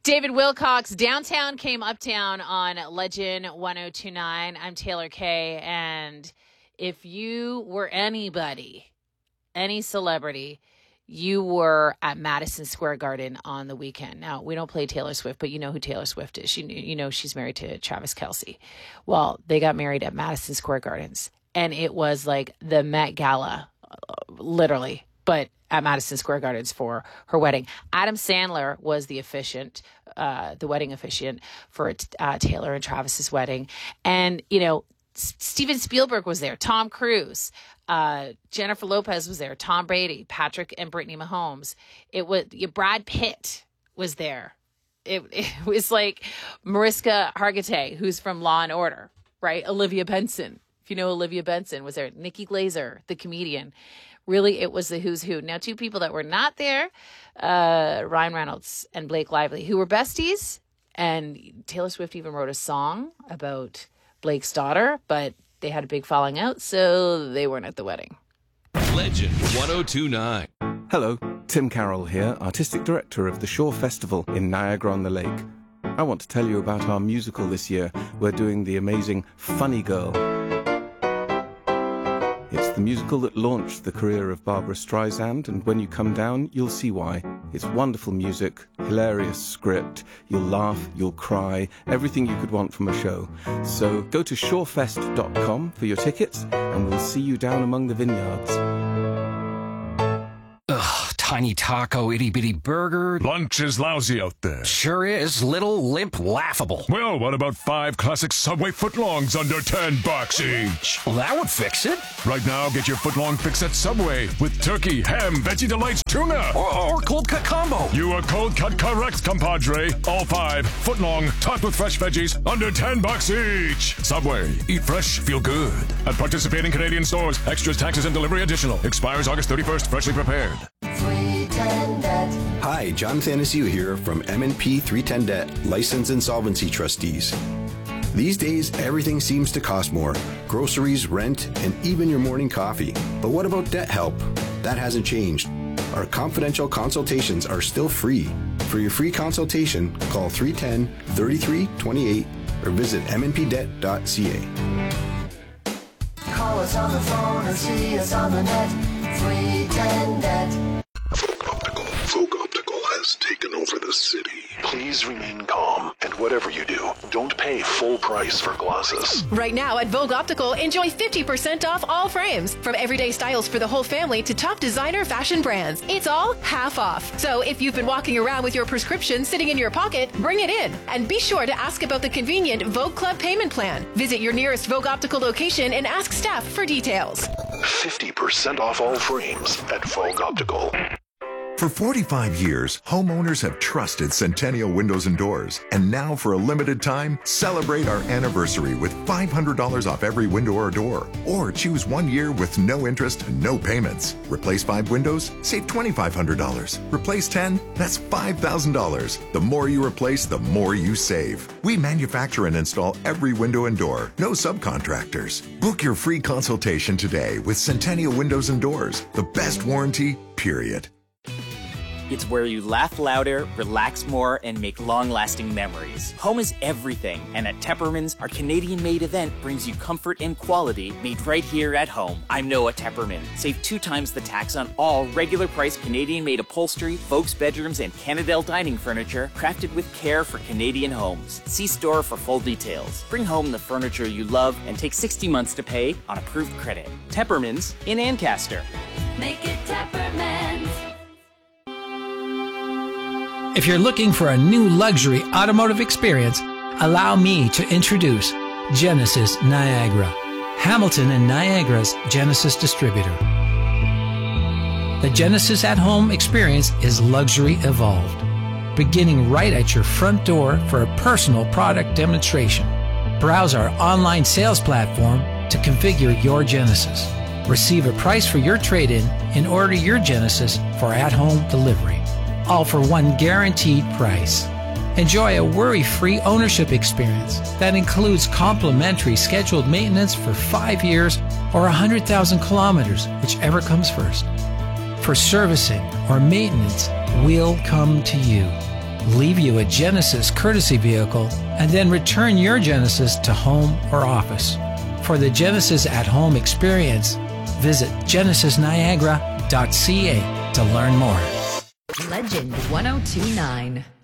David Wilcox, Downtown Came Uptown on Legend 1029. I'm Taylor Kay, and if you were anybody, any celebrity, you were at Madison Square Garden on the weekend. Now, we don't play Taylor Swift, but you know who Taylor Swift is. You know she's married to Travis Kelce. Well, they got married at Madison Square Gardens, and it was like the Met Gala, literally, but at Madison Square Gardens for her wedding. Adam Sandler was the officiant, the wedding officiant for Taylor and Travis's wedding. And, you know, Steven Spielberg was there, Tom Cruise, Jennifer Lopez was there, Tom Brady, Patrick and Brittany Mahomes. Brad Pitt was there. It was like Mariska Hargitay, who's from Law and Order, right? Olivia Benson. If you know Olivia Benson was there. Nikki Glaser, the comedian. Really, it was the who's who. Now, two people that were not there, Ryan Reynolds and Blake Lively, who were besties. And Taylor Swift even wrote a song about Blake's daughter, but they had a big falling out, so they weren't at the wedding. Legend 1029. Hello, Tim Carroll here, Artistic Director of the Shore Festival in Niagara-on-the-Lake. I want to tell you about our musical this year. We're doing the amazing Funny Girl. It's the musical that launched the career of Barbara Streisand, and when you come down, you'll see why. It's wonderful music, hilarious script, you'll laugh, you'll cry, everything you could want from a show. So go to shorefest.com for your tickets, and we'll see you down among the vineyards. Ugh, tiny taco, itty-bitty burger. Lunch is lousy out there. Sure is. Little, limp, laughable. Well, what about 5 classic Subway footlongs under $10 each? Well, that would fix it. Right now, get your footlong fix at Subway with turkey, ham, Veggie Delights, tuna. Or cold cut combo. You are cold cut correct, compadre. All 5 footlong, topped with fresh veggies, under $10 each. Subway. Eat fresh, feel good. At participating Canadian stores. Extras, taxes, and delivery additional. Expires August 31st. Freshly prepared. Hi, John Thanasiu here from M&P 310 Debt, License Insolvency Trustees. These days, everything seems to cost more. Groceries, rent, and even your morning coffee. But what about debt help? That hasn't changed. Our confidential consultations are still free. For your free consultation, call 310-3328 or visit mnpdebt.ca. Call us on the phone or see us on the net. 310 Debt. Folk Optical has taken over the city. Please remain calm, and whatever you do, don't pay full price for glasses. Right now at Vogue Optical, enjoy 50% off all frames. From everyday styles for the whole family to top designer fashion brands. It's all half off. So if you've been walking around with your prescription sitting in your pocket, bring it in. And be sure to ask about the convenient Vogue Club payment plan. Visit your nearest Vogue Optical location and ask staff for details. 50% off all frames at Vogue Optical. For 45 years, homeowners have trusted Centennial Windows and Doors. And now, for a limited time, celebrate our anniversary with $500 off every window or door. Or choose 1 year with no interest and no payments. Replace 5 windows? Save $2,500. Replace 10? That's $5,000. The more you replace, the more you save. We manufacture and install every window and door. No subcontractors. Book your free consultation today with Centennial Windows and Doors. The best warranty, period. It's where you laugh louder, relax more, and make long-lasting memories. Home is everything, and at Tepperman's, our Canadian-made event brings you comfort and quality made right here at home. I'm Noah Tepperman. Save 2 times the tax on all regular-price Canadian-made upholstery, folks' bedrooms, and Canadel dining furniture, crafted with care for Canadian homes. See store for full details. Bring home the furniture you love and take 60 months to pay on approved credit. Tepperman's in Ancaster. Make it Tepperman's. If you're looking for a new luxury automotive experience, allow me to introduce Genesis Niagara, Hamilton and Niagara's Genesis distributor. The Genesis at-home experience is luxury evolved, beginning right at your front door for a personal product demonstration. Browse our online sales platform to configure your Genesis. Receive a price for your trade-in and order your Genesis for at-home delivery. All for one guaranteed price. Enjoy a worry-free ownership experience that includes complimentary scheduled maintenance for 5 years or 100,000 kilometers, whichever comes first. For servicing or maintenance, we'll come to you. leave you a Genesis courtesy vehicle, and then return your Genesis to home or office. For the Genesis at Home experience, visit genesisniagara.ca to learn more. Legend 1029.